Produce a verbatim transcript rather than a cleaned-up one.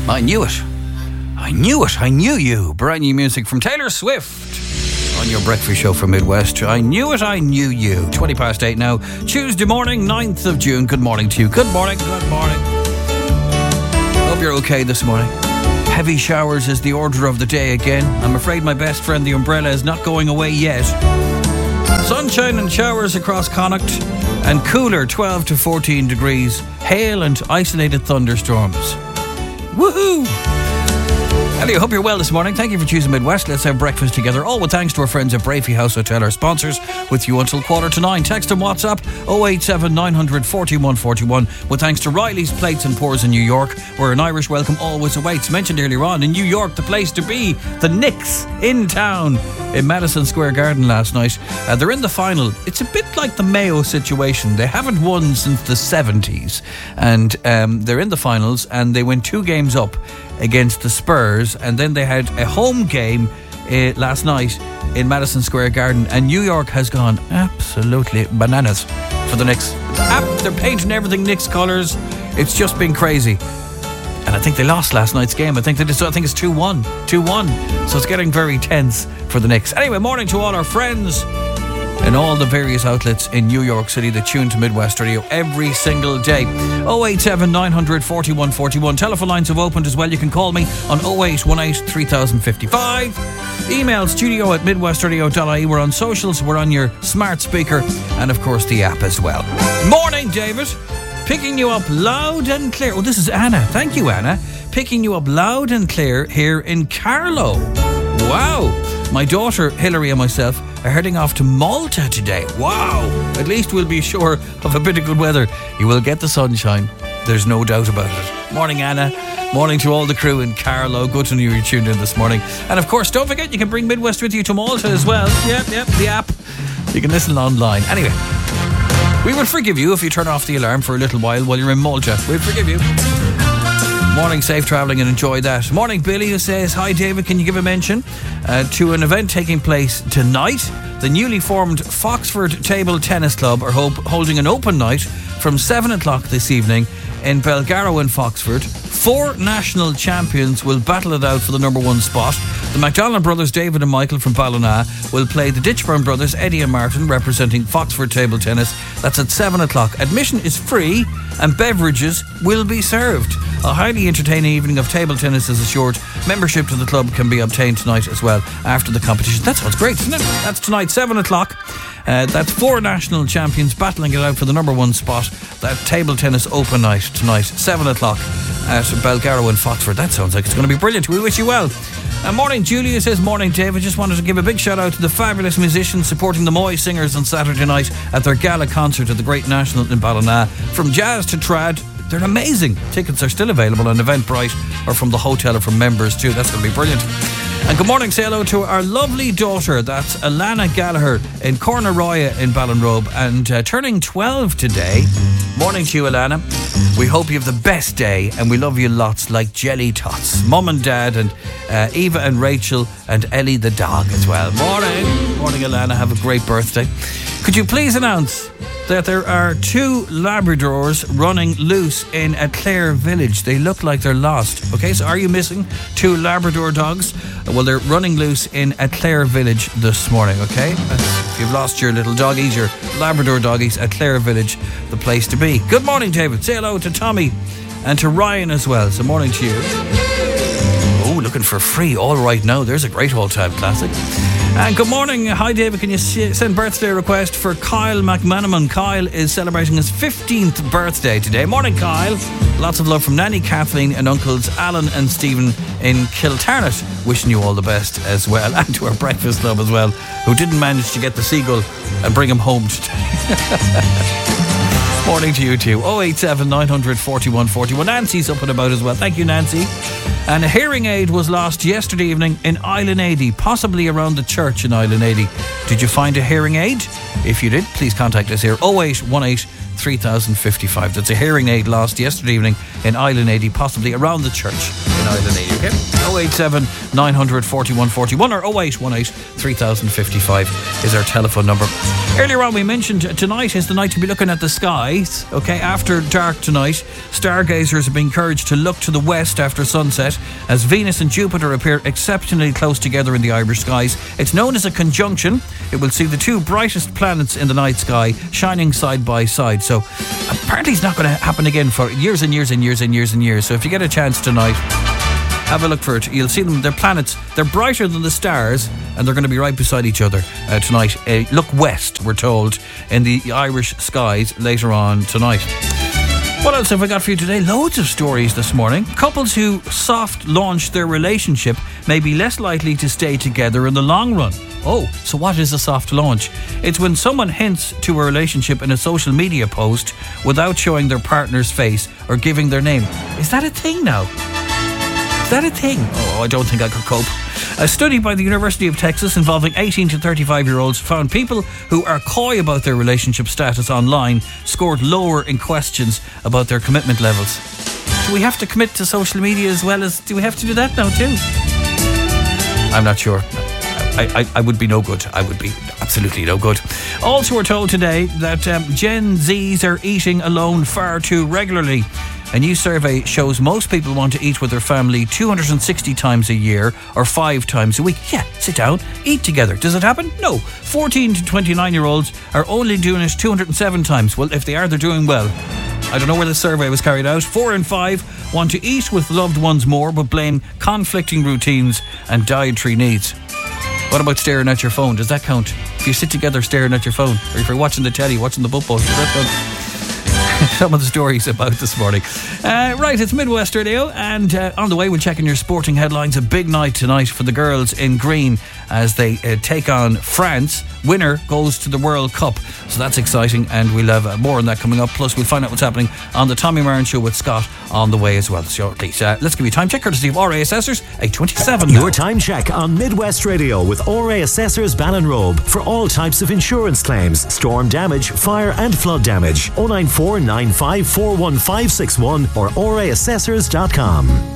I knew it. I knew it. I knew you. Brand new music from Taylor Swift on your breakfast show from Midwest. I knew it. I knew you. twenty past eight now. Tuesday morning, ninth of June. Good morning to you. Good morning. Good morning. Hope you're okay this morning. Heavy showers is the order of the day again. I'm afraid my best friend, the umbrella, is not going away yet. Sunshine and showers across Connacht, and cooler twelve to fourteen degrees. Hail and isolated thunderstorms. Woohoo! Anyway, I hope you're well this morning. Thank you for choosing Midwest. Let's have breakfast together. All with thanks to our friends at Brafey House Hotel, our sponsors, with you until quarter to nine. Text and WhatsApp oh eight seven nine hundred forty-one forty-one. With thanks to Riley's Plates and Pours in New York, where an Irish welcome always awaits. Mentioned earlier on, in New York, the place to be, the Knicks in town in Madison Square Garden last night. Uh, they're in the final. It's a bit like the Mayo situation. They haven't won since the seventies, and um, they're in the finals, and they went two games up against the Spurs, and then they had a home game uh, last night in Madison Square Garden, and New York has gone absolutely bananas for the Knicks. They're painting everything Knicks colours. It's just been crazy. And I think they lost last night's game. I think they just, I think it's two one. two one. So it's getting very tense for the Knicks. Anyway, morning to all our friends in all the various outlets in New York City that tune to Midwest Radio every single day. oh eight seven nine hundred forty-one forty-one. Telephone lines have opened as well. You can call me on oh eight one eight three thousand fifty-five. Email studio at midwestradio dot I E. We're on socials. We're on your smart speaker, and of course the app as well. Morning, David. Picking you up loud and clear. Oh, this is Anna. Thank you, Anna. Picking you up loud and clear here in Carlow. Wow. My daughter, Hilary, and myself are heading off to Malta today. Wow. At least we'll be sure of a bit of good weather. You will get the sunshine. There's no doubt about it. Morning, Anna. Morning to all the crew in Carlow. Good to know you're tuned in this morning. And of course, don't forget, you can bring Midwest with you to Malta as well. Yep, yep, the app. You can listen online. Anyway, we will forgive you if you turn off the alarm for a little while while you're in Malta. We'll forgive you. Morning, safe travelling and enjoy that. Morning, Billy, who says, hi David, can you give a mention uh, to an event taking place tonight? The newly formed Foxford Table Tennis Club are ho- holding an open night from seven o'clock this evening in Belgarrow in Foxford. Four national champions will battle it out for the number one spot. The McDonald brothers, David and Michael from Ballina, will play the Ditchburn brothers, Eddie and Martin, representing Foxford Table Tennis. That's at seven o'clock. Admission is free and beverages will be served. A highly entertaining evening of table tennis is assured. Membership to the club can be obtained tonight as well after the competition. That sounds great, doesn't it? That's tonight, seven o'clock. Uh, that's four national champions battling it out for the number one spot. That table tennis open night tonight, seven o'clock at Belgarrow in Foxford. That sounds like it's going to be brilliant. We wish you well. Uh, morning, Julia says, morning, David. Just wanted to give a big shout out to the fabulous musicians supporting the Moy Singers on Saturday night at their gala concert at the Great National in Ballina. From jazz to trad, they're amazing. Tickets are still available on Eventbrite or from the hotel or from members too. That's going to be brilliant. And good morning, say hello to our lovely daughter, that's Alana Gallagher in Cornaroya in Ballinrobe, and uh, turning twelve today. Morning to you, Alana. We hope you have the best day, and we love you lots like Jelly Tots. Mum and Dad and uh, Eva and Rachel and Ellie the dog as well. Morning. Morning, Alana. Have a great birthday. Could you please announce that there are two Labradors running loose in Atclair Village? They look like they're lost. Okay, so are you missing two Labrador dogs? Well, they're running loose in Atclair Village this morning, okay? If you've lost your little doggies, your Labrador doggies, Atclair Village, the place to be. Good morning, David. Say hello to Tommy and to Ryan as well. So morning to you. Oh, looking for free all right now. There's a great all-time classic. And good morning. Hi, David. Can you send birthday request for Kyle McManaman? Kyle is celebrating his fifteenth birthday today. Morning, Kyle. Lots of love from Nanny Kathleen and uncles Alan and Stephen in Kiltarnet. Wishing you all the best as well. And to our breakfast club as well, who didn't manage to get the seagull and bring him home today. Morning to you too. oh eight seven nine hundred forty-one forty-one. Nancy's up and about as well. Thank you, Nancy. And a hearing aid was lost yesterday evening in Island eighty, possibly around the church in Island eighty. Did you find a hearing aid? If you did, please contact us here. oh eight one eight three thousand fifty-five. That's a hearing aid lost yesterday evening in Island eighty, possibly around the church in Island eighty, okay? oh eight seven, nine hundred, forty-one forty-one or oh eight one eight, three thousand fifty-five is our telephone number. Earlier on we mentioned tonight is the night to be looking at the skies, okay? After dark tonight, stargazers have been encouraged to look to the west after sunset as Venus and Jupiter appear exceptionally close together in the Irish skies. It's known as a conjunction. It will see the two brightest planets in the night sky shining side by side. So apparently it's not going to happen again for years and years and years and years and years. So if you get a chance tonight, have a look for it. You'll see them. They're planets. They're brighter than the stars, and they're going to be right beside each other uh, tonight. Uh, look west, we're told, in the Irish skies later on tonight. What else have I got for you today? Loads of stories this morning. Couples who soft launch their relationship may be less likely to stay together in the long run. Oh, so what is a soft launch? It's when someone hints to a relationship in a social media post without showing their partner's face or giving their name. Is that a thing now? Is that a thing? Oh, I don't think I could cope. A study by the University of Texas involving eighteen to thirty-five year olds found people who are coy about their relationship status online scored lower in questions about their commitment levels. Do we have to commit to social media as well as, do we have to do that now too? I'm not sure. I, I, I would be no good. I would be absolutely no good. Also, we're told today that um, Gen Zs are eating alone far too regularly. A new survey shows most people want to eat with their family two hundred sixty times a year or five times a week. Yeah, sit down, eat together. Does it happen? No. fourteen to twenty-nine year olds are only doing it two hundred seven times. Well, if they are, they're doing well. I don't know where the survey was carried out. Four in five want to eat with loved ones more, but blame conflicting routines and dietary needs. What about staring at your phone? Does that count? If you sit together staring at your phone, or if you're watching the telly, watching the football, does that count? Some of the stories about this morning. Uh, right, it's Midwest Radio, and uh, on the way we'll check in your sporting headlines. A big night tonight for the girls in green as they uh, take on France. Winner goes to the World Cup, so that's exciting, and we'll have uh, more on that coming up. Plus we'll find out what's happening on the Tommy Marin Show with Scott on the way as well shortly. Uh, let's give you a time check courtesy of R A Assessors, eight twenty-seven. Your time check on Midwest Radio with R A Assessors Ballinrobe for all types of insurance claims, storm damage, fire and flood damage. oh nine four nine five four one five six one or R A assessors dot com.